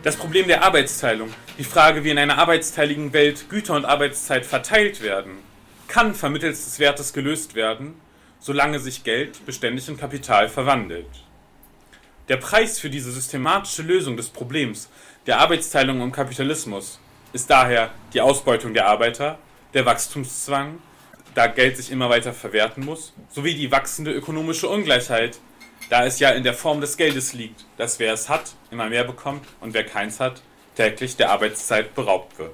Das Problem der Arbeitsteilung, die Frage, wie in einer arbeitsteiligen Welt Güter und Arbeitszeit verteilt werden, kann vermittels des Wertes gelöst werden, solange sich Geld beständig in Kapital verwandelt. Der Preis für diese systematische Lösung des Problems der Arbeitsteilung im Kapitalismus ist daher die Ausbeutung der Arbeiter, der Wachstumszwang, da Geld sich immer weiter verwerten muss, sowie die wachsende ökonomische Ungleichheit, da es ja in der Form des Geldes liegt, dass wer es hat, immer mehr bekommt und wer keins hat, täglich der Arbeitszeit beraubt wird.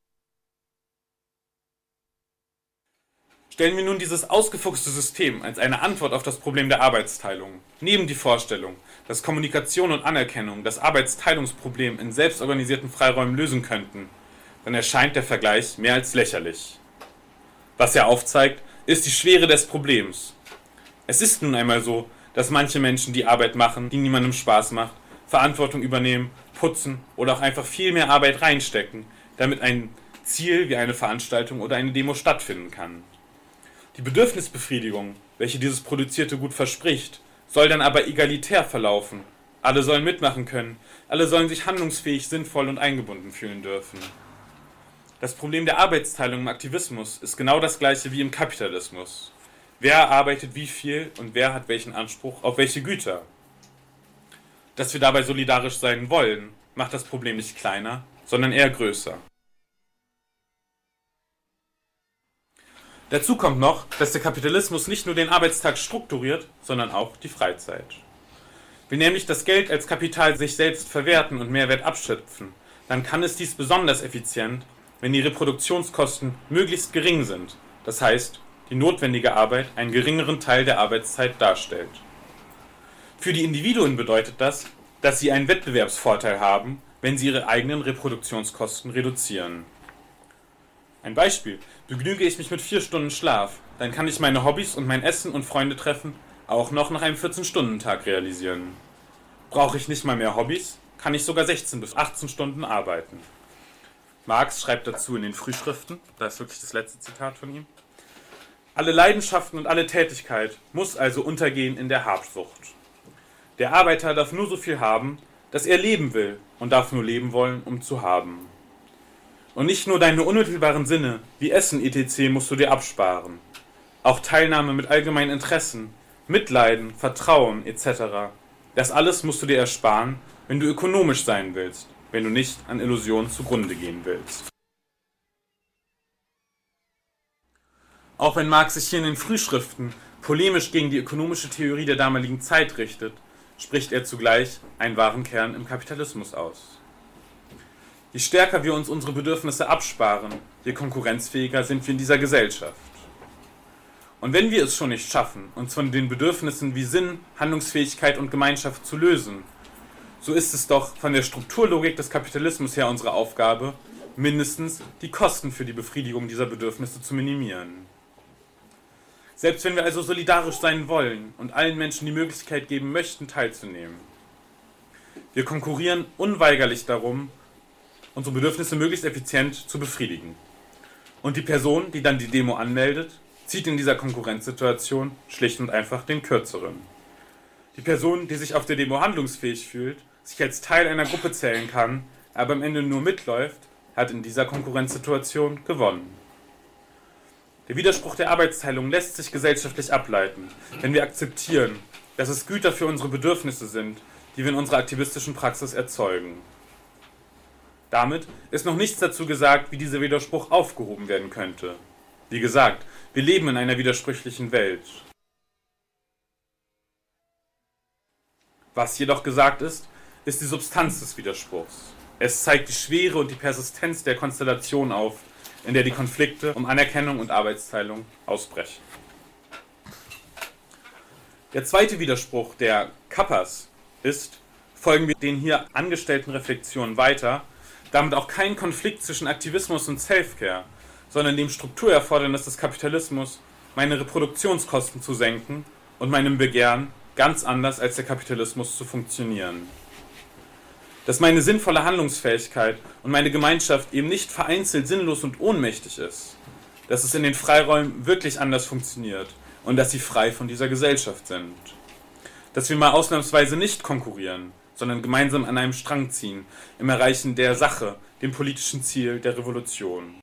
Stellen wir nun dieses ausgefuchste System als eine Antwort auf das Problem der Arbeitsteilung, neben die Vorstellung, dass Kommunikation und Anerkennung das Arbeitsteilungsproblem in selbstorganisierten Freiräumen lösen könnten, dann erscheint der Vergleich mehr als lächerlich. Was er aufzeigt, ist die Schwere des Problems. Es ist nun einmal so, dass manche Menschen die Arbeit machen, die niemandem Spaß macht, Verantwortung übernehmen, putzen oder auch einfach viel mehr Arbeit reinstecken, damit ein Ziel wie eine Veranstaltung oder eine Demo stattfinden kann. Die Bedürfnisbefriedigung, welche dieses produzierte Gut verspricht, soll dann aber egalitär verlaufen. Alle sollen mitmachen können, alle sollen sich handlungsfähig, sinnvoll und eingebunden fühlen dürfen. Das Problem der Arbeitsteilung im Aktivismus ist genau das gleiche wie im Kapitalismus. Wer arbeitet wie viel und wer hat welchen Anspruch auf welche Güter? Dass wir dabei solidarisch sein wollen, macht das Problem nicht kleiner, sondern eher größer. Dazu kommt noch, dass der Kapitalismus nicht nur den Arbeitstag strukturiert, sondern auch die Freizeit. Will nämlich das Geld als Kapital sich selbst verwerten und Mehrwert abschöpfen, dann kann es dies besonders effizient, wenn die Reproduktionskosten möglichst gering sind, das heißt, die notwendige Arbeit einen geringeren Teil der Arbeitszeit darstellt. Für die Individuen bedeutet das, dass sie einen Wettbewerbsvorteil haben, wenn sie ihre eigenen Reproduktionskosten reduzieren. Ein Beispiel: Begnüge ich mich mit 4 Stunden Schlaf, dann kann ich meine Hobbys und mein Essen und Freunde treffen auch noch nach einem 14-Stunden-Tag realisieren. Brauche ich nicht mal mehr Hobbys, kann ich sogar 16 bis 18 Stunden arbeiten. Marx schreibt dazu in den Frühschriften, das ist wirklich das letzte Zitat von ihm: Alle Leidenschaften und alle Tätigkeit muss also untergehen in der Habsucht. Der Arbeiter darf nur so viel haben, dass er leben will, und darf nur leben wollen, um zu haben. Und nicht nur deine unmittelbaren Sinne, wie Essen etc. musst du dir absparen. Auch Teilnahme mit allgemeinen Interessen, Mitleiden, Vertrauen etc. Das alles musst du dir ersparen, wenn du ökonomisch sein willst, wenn du nicht an Illusionen zugrunde gehen willst. Auch wenn Marx sich hier in den Frühschriften polemisch gegen die ökonomische Theorie der damaligen Zeit richtet, spricht er zugleich einen wahren Kern im Kapitalismus aus. Je stärker wir uns unsere Bedürfnisse absparen, je konkurrenzfähiger sind wir in dieser Gesellschaft. Und wenn wir es schon nicht schaffen, uns von den Bedürfnissen wie Sinn, Handlungsfähigkeit und Gemeinschaft zu lösen, so ist es doch von der Strukturlogik des Kapitalismus her unsere Aufgabe, mindestens die Kosten für die Befriedigung dieser Bedürfnisse zu minimieren. Selbst wenn wir also solidarisch sein wollen und allen Menschen die Möglichkeit geben möchten, teilzunehmen. Wir konkurrieren unweigerlich darum, unsere Bedürfnisse möglichst effizient zu befriedigen. Und die Person, die dann die Demo anmeldet, zieht in dieser Konkurrenzsituation schlicht und einfach den Kürzeren. Die Person, die sich auf der Demo handlungsfähig fühlt, sich als Teil einer Gruppe zählen kann, aber am Ende nur mitläuft, hat in dieser Konkurrenzsituation gewonnen. Der Widerspruch der Arbeitsteilung lässt sich gesellschaftlich ableiten, wenn wir akzeptieren, dass es Güter für unsere Bedürfnisse sind, die wir in unserer aktivistischen Praxis erzeugen. Damit ist noch nichts dazu gesagt, wie dieser Widerspruch aufgehoben werden könnte. Wie gesagt, wir leben in einer widersprüchlichen Welt. Was jedoch gesagt ist, ist die Substanz des Widerspruchs. Es zeigt die Schwere und die Persistenz der Konstellation auf, in der die Konflikte um Anerkennung und Arbeitsteilung ausbrechen. Der zweite Widerspruch der Kappas ist, folgen wir den hier angestellten Reflexionen weiter, damit auch kein Konflikt zwischen Aktivismus und Selfcare, sondern dem Strukturerfordernis des Kapitalismus, meine Reproduktionskosten zu senken und meinem Begehren, ganz anders als der Kapitalismus zu funktionieren. Dass meine sinnvolle Handlungsfähigkeit und meine Gemeinschaft eben nicht vereinzelt sinnlos und ohnmächtig ist, dass es in den Freiräumen wirklich anders funktioniert und dass sie frei von dieser Gesellschaft sind. Dass wir mal ausnahmsweise nicht konkurrieren, sondern gemeinsam an einem Strang ziehen, im Erreichen der Sache, dem politischen Ziel der Revolution.